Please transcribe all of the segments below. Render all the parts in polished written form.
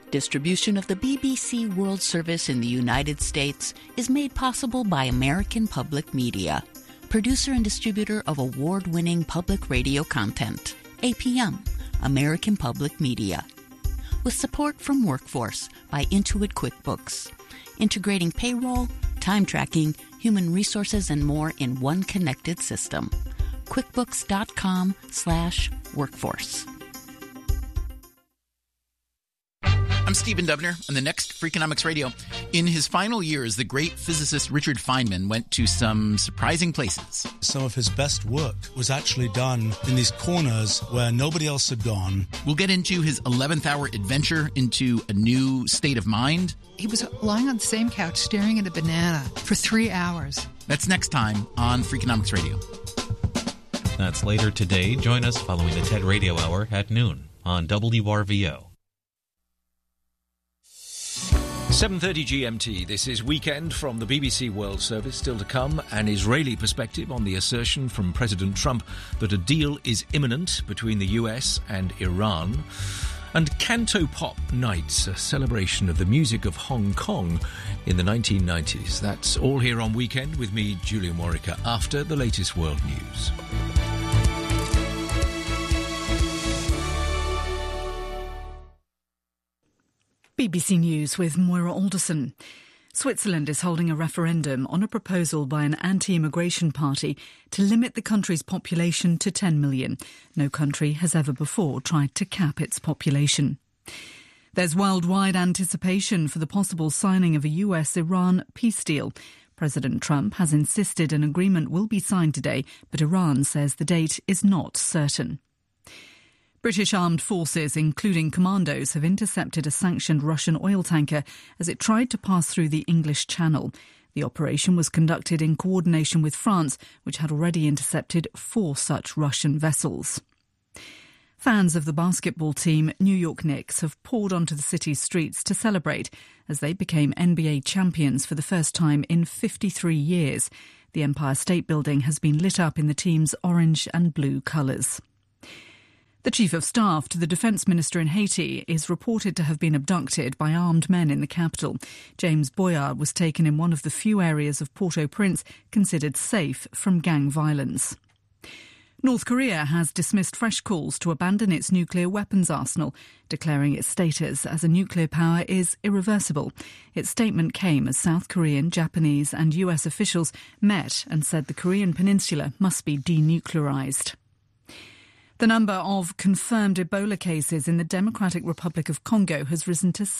Distribution of the BBC World Service in the United States is made possible by American Public Media, producer and distributor of award-winning public radio content. APM, American Public Media. With support from Workforce by Intuit QuickBooks, integrating payroll, time tracking, human resources, and more in one connected system. QuickBooks.com/workforce. I'm Stephen Dubner on the next Freakonomics Radio. In his final years, the great physicist Richard Feynman went to some surprising places. Some of his best work was actually done in these corners where nobody else had gone. We'll get into his 11th hour adventure into a new state of mind. He was lying on the same couch staring at a banana for 3 hours. That's next time on Freakonomics Radio. That's later today. Join us following the TED Radio Hour at noon on WRVO. 7:30 GMT. This is Weekend from the BBC World Service. Still to come, an Israeli perspective on the assertion from President Trump that a deal is imminent between the US and Iran. And Cantopop Nights, a celebration of the music of Hong Kong in the 1990s. That's all here on Weekend with me, Julian Warwicker, after the latest world news. BBC News with Moira Alderson. Switzerland is holding a referendum on a proposal by an anti-immigration party to limit the country's population to 10 million. No country has ever before tried to cap its population. There's worldwide anticipation for the possible signing of a US-Iran peace deal. President Trump has insisted an agreement will be signed today, but Iran says the date is not certain. British armed forces, including commandos, have intercepted a sanctioned Russian oil tanker as it tried to pass through the English Channel. The operation was conducted in coordination with France, which had already intercepted 4 such Russian vessels. Fans of the basketball team New York Knicks have poured onto the city's streets to celebrate as they became NBA champions for the first time in 53 years. The Empire State Building has been lit up in the team's orange and blue colours. The Chief of Staff to the Defence Minister in Haiti is reported to have been abducted by armed men in the capital. James Boyard was taken in one of the few areas of Port-au-Prince considered safe from gang violence. North Korea has dismissed fresh calls to abandon its nuclear weapons arsenal, declaring its status as a nuclear power is irreversible. Its statement came as South Korean, Japanese and US officials met and said the Korean peninsula must be denuclearized. The number of confirmed Ebola cases in the Democratic Republic of Congo has risen to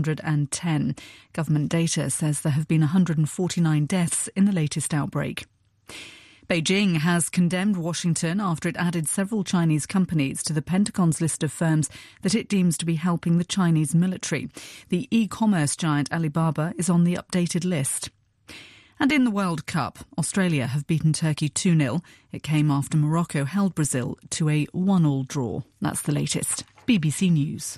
710. Government data says there have been 149 deaths in the latest outbreak. Beijing has condemned Washington after it added several Chinese companies to the Pentagon's list of firms that it deems to be helping the Chinese military. The e-commerce giant Alibaba is on the updated list. And in the World Cup, Australia have beaten Turkey 2-0. It came after Morocco held Brazil to a 1-1 draw. That's the latest. BBC News.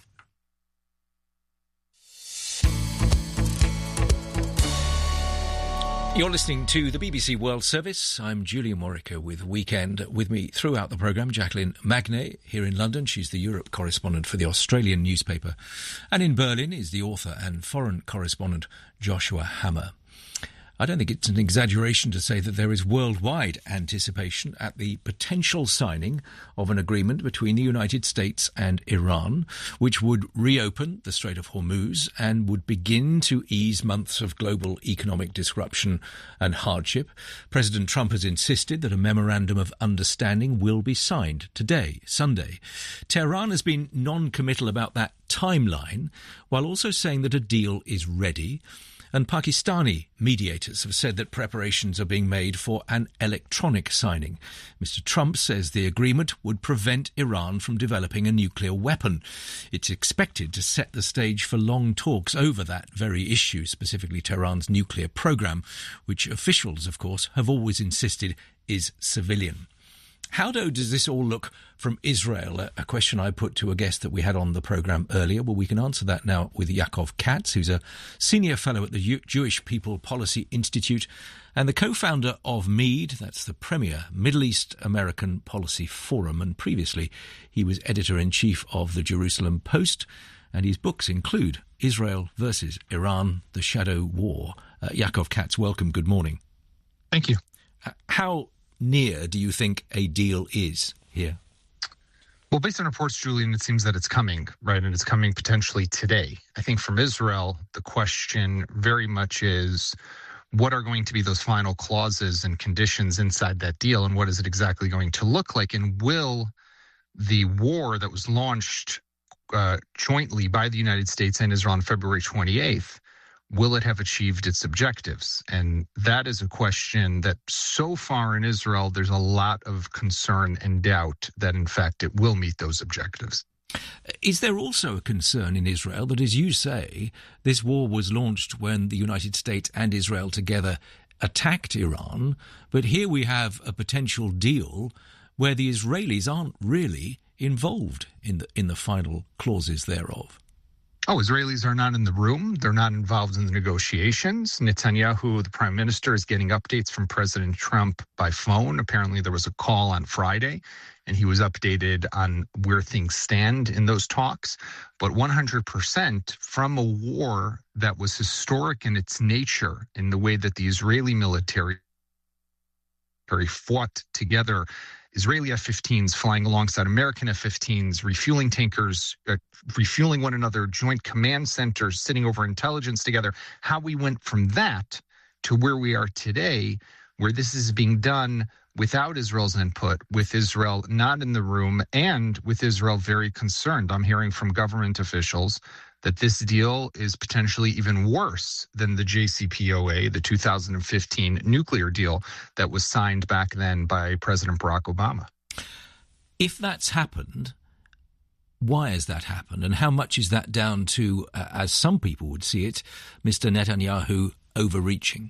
You're listening to the BBC World Service. I'm Julian Warwicker with Weekend. With me throughout the programme, Jacqueline Magnay here in London. She's the Europe correspondent for the Australian newspaper. And in Berlin is the author and foreign correspondent Joshua Hammer. I don't think it's an exaggeration to say that there is worldwide anticipation at the potential signing of an agreement between the United States and Iran, which would reopen the Strait of Hormuz and would begin to ease months of global economic disruption and hardship. President Trump has insisted that a memorandum of understanding will be signed today, Sunday. Tehran has been non-committal about that timeline, while also saying that a deal is ready. And Pakistani mediators have said that preparations are being made for an electronic signing. Mr. Trump says the agreement would prevent Iran from developing a nuclear weapon. It's expected to set the stage for long talks over that very issue, specifically Tehran's nuclear program, which officials, of course, have always insisted is civilian. How does this all look from Israel? A question I put to a guest that we had on the programme earlier. Well, we can answer that now with Yaakov Katz, who's a senior fellow at the Jewish People Policy Institute and the co-founder of MEAD, that's the premier Middle East American Policy Forum. And previously, he was editor-in-chief of the Jerusalem Post and his books include Israel versus Iran, The Shadow War. Yaakov Katz, welcome. Good morning. Thank you. How near do you think a deal is here? Well, based on reports, Julian, it seems that it's coming, right? And it's coming potentially today. I think from Israel, the question very much is, what are going to be those final clauses and conditions inside that deal, and what is it exactly going to look like? And will the war that was launched jointly by the United States and Israel on February 28th, will it have achieved its objectives? And that is a question that so far in Israel, there's a lot of concern and doubt that, in fact, it will meet those objectives. Is there also a concern in Israel that, as you say, this war was launched when the United States and Israel together attacked Iran, but here we have a potential deal where the Israelis aren't really involved in the final clauses thereof? Oh, Israelis are not in the room. They're not involved in the negotiations. Netanyahu, the prime minister, is getting updates from President Trump by phone. Apparently, there was a call on Friday, and he was updated on where things stand in those talks. But 100% from a war that was historic in its nature, in the way that the Israeli military fought together, Israeli F-15s flying alongside American F-15s, refueling tankers, refueling one another, joint command centers, sitting over intelligence together, how we went from that to where we are today, where this is being done without Israel's input, with Israel not in the room, and with Israel very concerned. I'm hearing from government officials that this deal is potentially even worse than the JCPOA, the 2015 nuclear deal that was signed back then by President Barack Obama. If that's happened, why has that happened? And how much is that down to, as some people would see it, Mr. Netanyahu overreaching?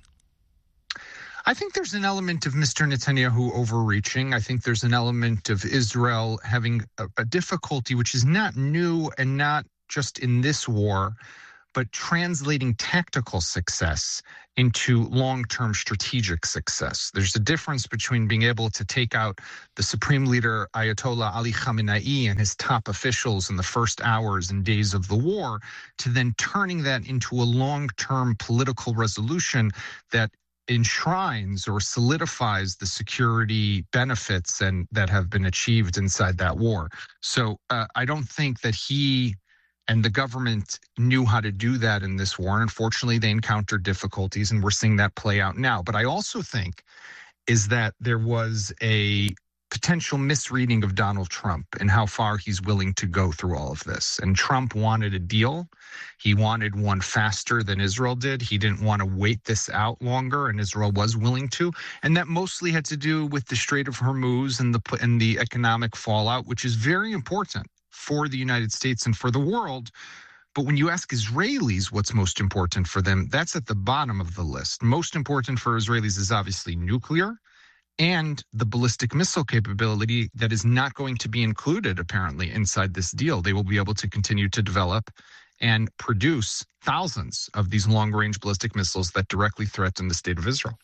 I think there's an element of Mr. Netanyahu overreaching. I think there's an element of Israel having a difficulty, which is not new and not just in this war, but translating tactical success into long-term strategic success. There's a difference between being able to take out the supreme leader, Ayatollah Ali Khamenei, and his top officials in the first hours and days of the war, to then turning that into a long-term political resolution that enshrines or solidifies the security benefits and that have been achieved inside that war. So I don't think that he and the government knew how to do that in this war. Unfortunately, they encountered difficulties, and we're seeing that play out now. But I also think is that there was a potential misreading of Donald Trump and how far he's willing to go through all of this. And Trump wanted a deal. He wanted one faster than Israel did. He didn't want to wait this out longer, and Israel was willing to. And that mostly had to do with the Strait of Hormuz and the economic fallout, which is very important for the United States and for the world. But when you ask Israelis what's most important for them, that's at the bottom of the list. Most important for Israelis is obviously nuclear and the ballistic missile capability that is not going to be included, apparently, inside this deal. They will be able to continue to develop and produce thousands of these long-range ballistic missiles that directly threaten the state of Israel.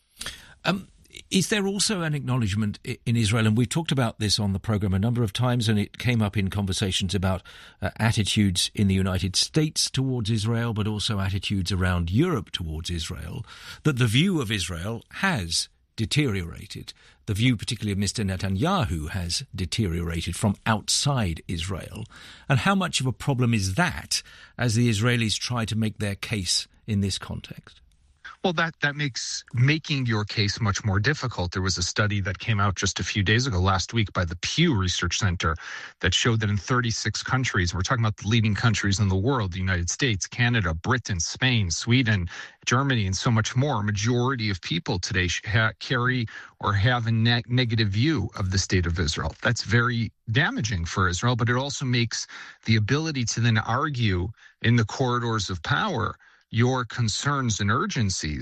Is there also an acknowledgement in Israel, and we've talked about this on the program a number of times, and it came up in conversations about attitudes in the United States towards Israel, but also attitudes around Europe towards Israel, that the view of Israel has deteriorated. The view particularly of Mr. Netanyahu has deteriorated from outside Israel. And how much of a problem is that as the Israelis try to make their case in this context? Well, that makes making your case much more difficult. There was a study that came out just a few days ago, last week, by the Pew Research Center that showed that in 36 countries, we're talking about the leading countries in the world, the United States, Canada, Britain, Spain, Sweden, Germany, and so much more, a majority of people today carry or have a negative view of the state of Israel. That's very damaging for Israel, but it also makes the ability to then argue in the corridors of power your concerns and urgencies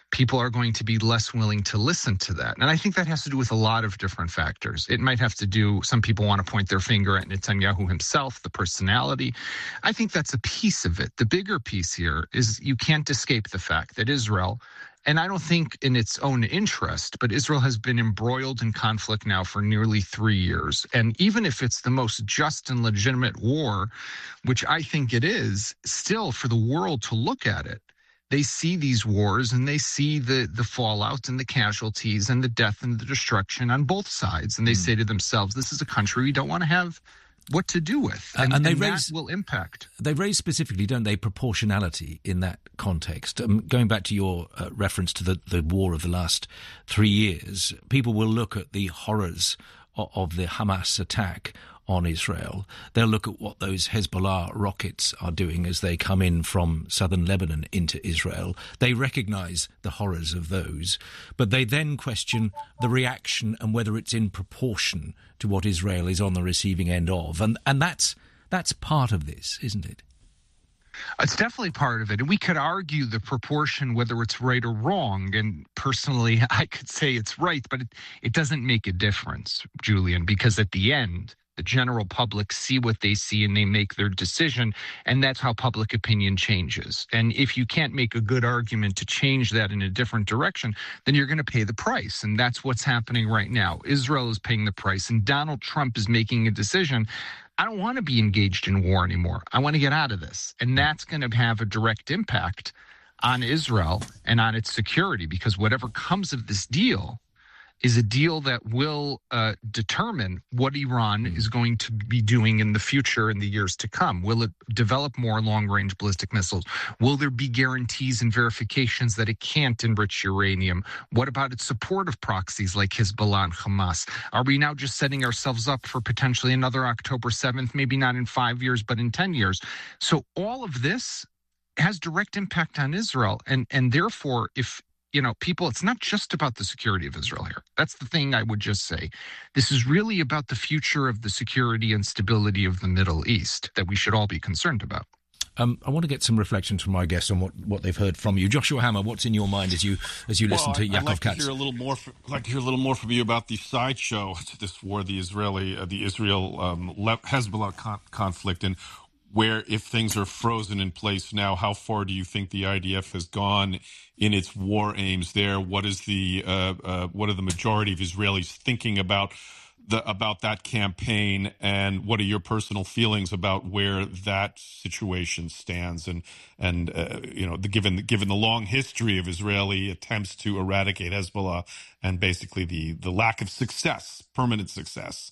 people are going to be less willing to listen to that. And I think that has to do with a lot of different factors. It might have to do, some people want to point their finger at Netanyahu himself, the personality. I think that's a piece of it. The bigger piece here is you can't escape the fact that Israel, and I don't think in its own interest, but Israel has been embroiled in conflict now for nearly 3 years. And even if it's the most just and legitimate war, which I think it is, still for the world to look at it, they see these wars and they see the fallout and the casualties and the death and the destruction on both sides. And they say to themselves, this is a country we don't want to have what to do with. And that will impact. They raise specifically, don't they, proportionality in that context. Going back to your reference to the war of the last 3 years, people will look at the horrors of the Hamas attack on Israel. They'll look at what those Hezbollah rockets are doing as they come in from southern Lebanon into Israel. They recognize the horrors of those, but they then question the reaction and whether it's in proportion to what Israel is on the receiving end of. And that's part of this, isn't it? It's definitely part of it. And we could argue the proportion, whether it's right or wrong. And personally, I could say it's right, but it doesn't make a difference, Julian, because at the end, the general public see what they see and they make their decision. And that's how public opinion changes. And if you can't make a good argument to change that in a different direction, then you're going to pay the price. And that's what's happening right now. Israel is paying the price and Donald Trump is making a decision. I don't want to be engaged in war anymore. I want to get out of this. And that's going to have a direct impact on Israel and on its security, because whatever comes of this deal is a deal that will determine what Iran is going to be doing in the future in the years to come. Will it develop more long-range ballistic missiles? Will there be guarantees and verifications that it can't enrich uranium? What about its support of proxies like Hezbollah and Hamas? Are we now just setting ourselves up for potentially another October 7th, maybe not in 5 years, but in 10 years? So all of this has direct impact on Israel. And therefore, if people, it's not just about the security of Israel here. That's the thing I would just say. This is really about the future of the security and stability of the Middle East that we should all be concerned about. I want to get some reflections from our guests on what they've heard from you. Joshua Hammer, what's in your mind as you listen to Yaakov Katz? I'd like to hear a little more from you about the sideshow to this war, the Israel-Hezbollah conflict, and where, if things are frozen in place now, how far do you think the IDF has gone in its war aims there? What are the majority of Israelis thinking about that campaign, and what are your personal feelings about where that situation stands? And given the long history of Israeli attempts to eradicate Hezbollah and basically the lack of success, permanent success.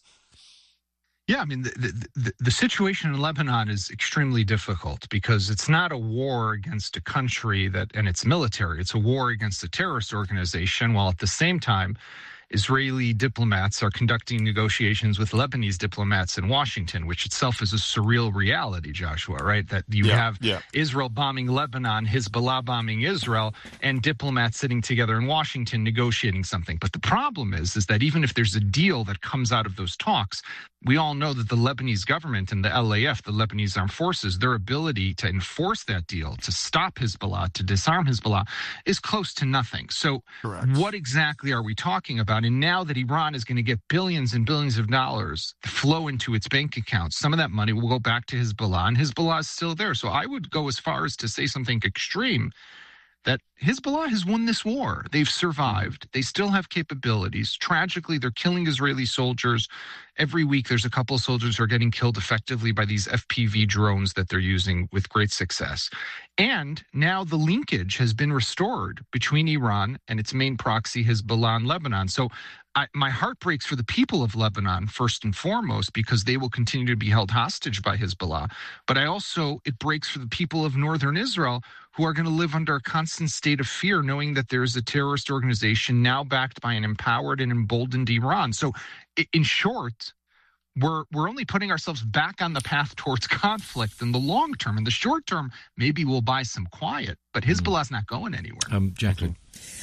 Yeah, I mean, the situation in Lebanon is extremely difficult because it's not a war against a country and its military. It's a war against a terrorist organization, while at the same time, Israeli diplomats are conducting negotiations with Lebanese diplomats in Washington, which itself is a surreal reality, Joshua, right? That you have Israel bombing Lebanon, Hezbollah bombing Israel, and diplomats sitting together in Washington negotiating something. But the problem is that even if there's a deal that comes out of those talks, we all know that the Lebanese government and the LAF, the Lebanese Armed Forces, their ability to enforce that deal, to stop Hezbollah, to disarm Hezbollah, is close to nothing. So what exactly are we talking about? And now that Iran is going to get billions and billions of dollars flow into its bank accounts, some of that money will go back to Hezbollah, and Hezbollah is still there. So I would go as far as to say something extreme, that Hezbollah has won this war. They've survived. They still have capabilities. Tragically, they're killing Israeli soldiers. Every week, there's a couple of soldiers who are getting killed effectively by these FPV drones that they're using with great success. And now the linkage has been restored between Iran and its main proxy, Hezbollah in Lebanon. So my heart breaks for the people of Lebanon, first and foremost, because they will continue to be held hostage by Hezbollah. But it breaks for the people of northern Israel, who are going to live under a constant state of fear, knowing that there is a terrorist organization now backed by an empowered and emboldened Iran. So in short, we're only putting ourselves back on the path towards conflict in the long term. In the short term, maybe we'll buy some quiet, but Hezbollah's not going anywhere. Jacqueline.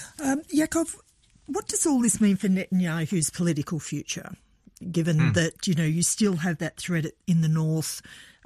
Yaakov, what does all this mean for Netanyahu's political future, given that, you still have that threat in the north?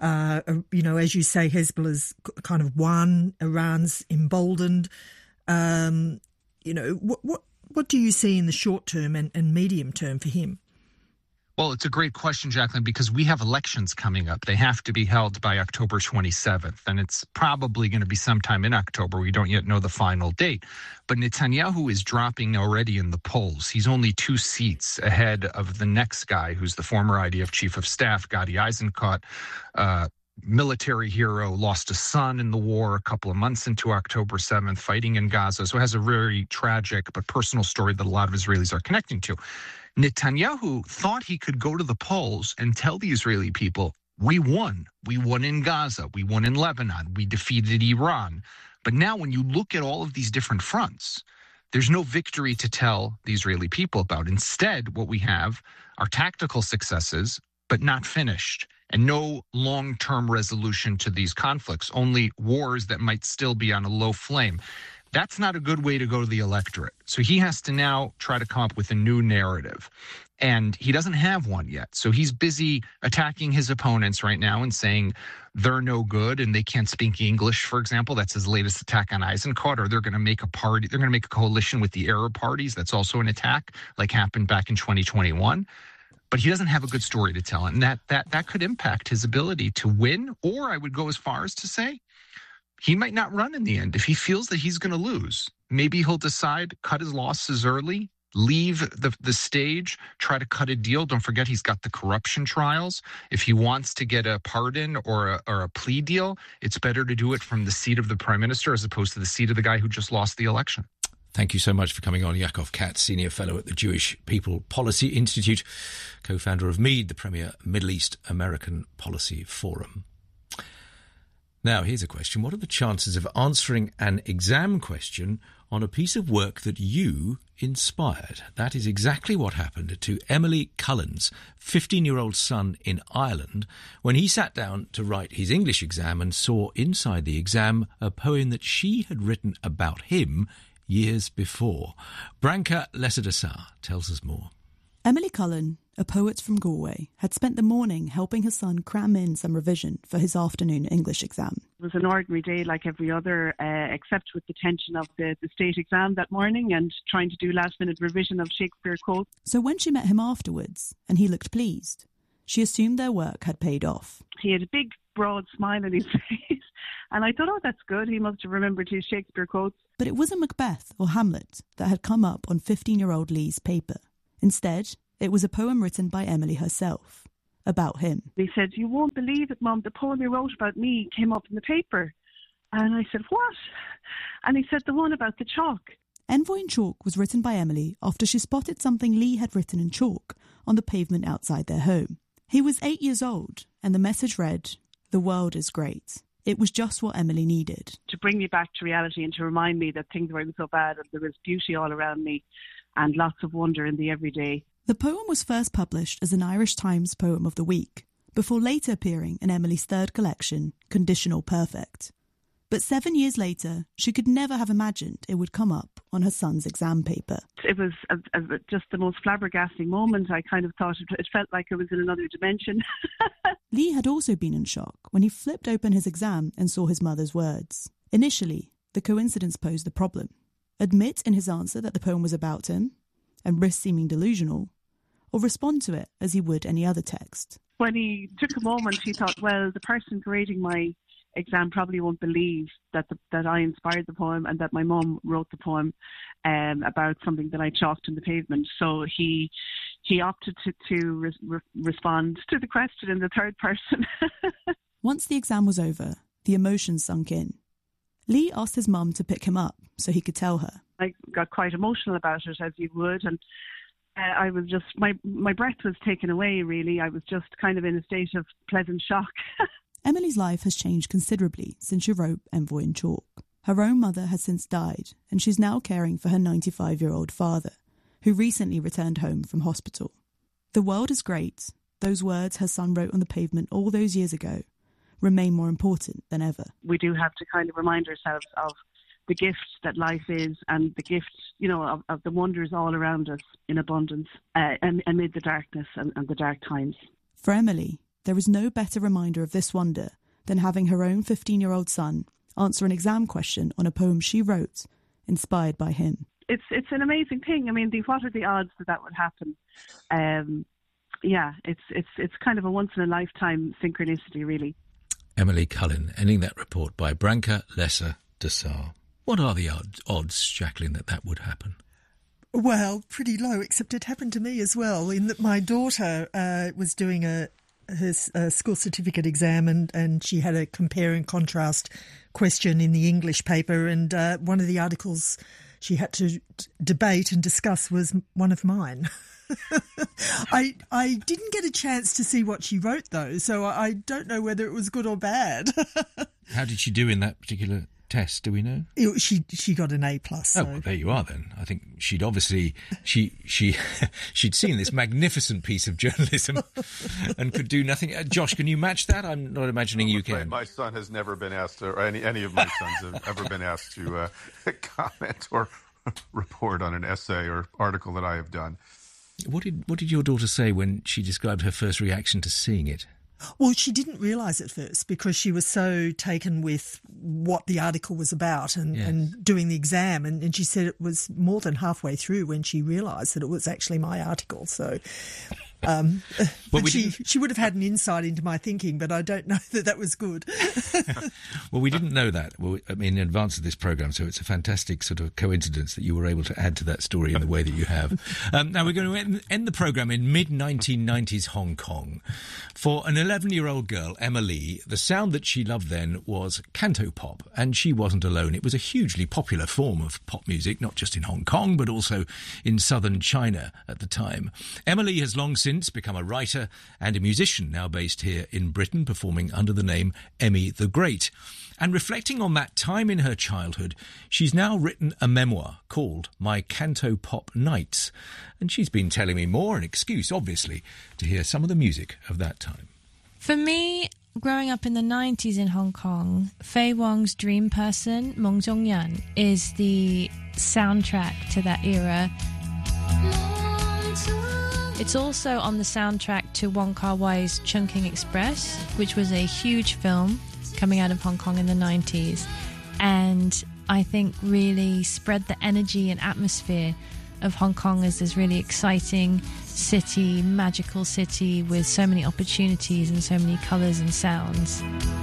As you say, Hezbollah's kind of won, Iran's emboldened. What do you see in the short term and medium term for him? Well, it's a great question, Jacqueline, because we have elections coming up. They have to be held by October 27th, and it's probably going to be sometime in October. We don't yet know the final date. But Netanyahu is dropping already in the polls. He's only 2 seats ahead of the next guy, who's the former IDF chief of staff, Gadi Eisenkot, military hero, lost a son in the war a couple of months into October 7th, fighting in Gaza. So it has a very tragic but personal story that a lot of Israelis are connecting to. Netanyahu thought he could go to the polls and tell the Israeli people, we won. We won in Gaza. We won in Lebanon. We defeated Iran. But now when you look at all of these different fronts, there's no victory to tell the Israeli people about. Instead, what we have are tactical successes, but not finished, and no long-term resolution to these conflicts, only wars that might still be on a low flame. That's not a good way to go to the electorate. So he has to now try to come up with a new narrative. And he doesn't have one yet. So he's busy attacking his opponents right now and saying they're no good and they can't speak English, for example. That's his latest attack on Eisenkot. Or they're going to make a party. They're going to make a coalition with the Arab parties. That's also an attack, like happened back in 2021. But he doesn't have a good story to tell. And that could impact his ability to win. Or I would go as far as to say, he might not run in the end. If he feels that he's going to lose, maybe he'll decide, cut his losses early, leave the stage, try to cut a deal. Don't forget, he's got the corruption trials. If he wants to get a pardon or a plea deal, it's better to do it from the seat of the prime minister as opposed to the seat of the guy who just lost the election. Thank you so much for coming on. Yaakov Katz, Senior Fellow at the Jewish People Policy Institute, co-founder of MEAD, the premier Middle East American Policy Forum. Now, here's a question. What are the chances of answering an exam question on a piece of work that you inspired? That is exactly what happened to Emily Cullen's 15-year-old son in Ireland when he sat down to write his English exam and saw inside the exam a poem that she had written about him years before. Branka Lesadasar tells us more. Emily Cullen, a poet from Galway, had spent the morning helping her son cram in some revision for his afternoon English exam. It was an ordinary day like every other, except with the tension of the state exam that morning and trying to do last-minute revision of Shakespeare quotes. So when she met him afterwards, and he looked pleased, she assumed their work had paid off. He had a big, broad smile on his face, and I thought, oh, that's good. He must have remembered his Shakespeare quotes. But it wasn't Macbeth or Hamlet that had come up on 15-year-old Lee's paper. Instead, it was a poem written by Emily herself, about him. He said, you won't believe it, Mum, the poem you wrote about me came up in the paper. And I said, what? And he said, the one about the chalk. Envoy in Chalk was written by Emily after she spotted something Lee had written in chalk on the pavement outside their home. He was 8 years old, and the message read, "The world is great." It was just what Emily needed. To bring me back to reality and to remind me that things weren't so bad and there was beauty all around me and lots of wonder in the everyday. The poem was first published as an Irish Times Poem of the Week, before later appearing in Emily's third collection, Conditional Perfect. But 7 years later, she could never have imagined it would come up on her son's exam paper. It was just the most flabbergasting moment. I kind of thought it felt like it was in another dimension. Lee had also been in shock when he flipped open his exam and saw his mother's words. Initially, the coincidence posed the problem. Admit in his answer that the poem was about him, and risk seeming delusional, or respond to it as he would any other text. When he took a moment, he thought, well, the person grading my exam probably won't believe that I inspired the poem and that my mum wrote the poem about something that I chalked in the pavement. So he opted to respond to the question in the third person. Once the exam was over, the emotions sunk in. Lee asked his mum to pick him up so he could tell her. I got quite emotional about it, as you would, and I was just, my breath was taken away, really. I was just kind of in a state of pleasant shock. Emily's life has changed considerably since she wrote Envoy in Chalk. Her own mother has since died, and she's now caring for her 95-year-old father, who recently returned home from hospital. The world is great. Those words her son wrote on the pavement all those years ago remain more important than ever. We do have to kind of remind ourselves of the gift that life is and the gift, of the wonders all around us in abundance amid the darkness and the dark times. For Emily, there is no better reminder of this wonder than having her own 15-year-old son answer an exam question on a poem she wrote, inspired by him. it's an amazing thing. I mean, what are the odds that would happen? It's kind of a once in a lifetime synchronicity, really. Emily Cullen, ending that report by Branka Lesser de Saar. What are the odds, Jacqueline, that would happen? Well, pretty low, except it happened to me as well, in that my daughter was doing her school certificate exam, and she had a compare and contrast question in the English paper, and one of the articles she had to debate and discuss was one of mine. I didn't get a chance to see what she wrote, though, so I don't know whether it was good or bad. How did she do in that particular test, do we know? She got an A+. So. Oh, well, there you are then. I think she'd obviously she'd seen this magnificent piece of journalism and could do nothing. Josh, can you match that? I'm not imagining you can. My son has never been asked to, or any of my sons have ever been asked to comment or report on an essay or article that I have done. What did your daughter say when she described her first reaction to seeing it? Well, she didn't realise at first because she was so taken with what the article was about and doing the exam. And she said it was more than halfway through when she realised that it was actually my article. So but she would have had an insight into my thinking, but I don't know that was good. Well, we didn't know that in advance of this programme, so it's a fantastic sort of coincidence that you were able to add to that story in the way that you have. Now, we're going to end the programme in mid-1990s Hong Kong. For an 11-year-old girl, Emma Lee, the sound that she loved then was cantopop, and she wasn't alone. It was a hugely popular form of pop music, not just in Hong Kong, but also in southern China at the time. Emma Lee has long since become a writer and a musician, now based here in Britain, performing under the name Emmy the Great. And reflecting on that time in her childhood, she's now written a memoir called My Cantopop Nights. And she's been telling me more, an excuse, obviously, to hear some of the music of that time. For me, growing up in the 90s in Hong Kong, Fei Wong's Dream Person, Meng Zhongyan, is the soundtrack to that era. It's also on the soundtrack to Wong Kar-wai's Chungking Express, which was a huge film coming out of Hong Kong in the 90s, and I think really spread the energy and atmosphere of Hong Kong as this really exciting city, magical city with so many opportunities and so many colours and sounds.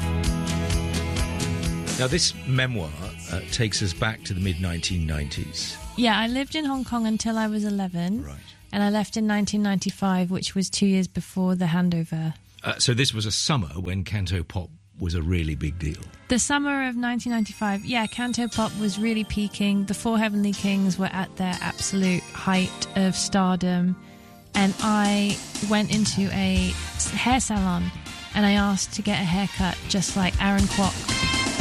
Now, this memoir takes us back to the mid-1990s. Yeah, I lived in Hong Kong until I was 11. Right. And I left in 1995, which was 2 years before the handover. So this was a summer when cantopop was a really big deal. The summer of 1995, yeah, cantopop was really peaking. The Four Heavenly Kings were at their absolute height of stardom. And I went into a hair salon and I asked to get a haircut just like Aaron Kwok.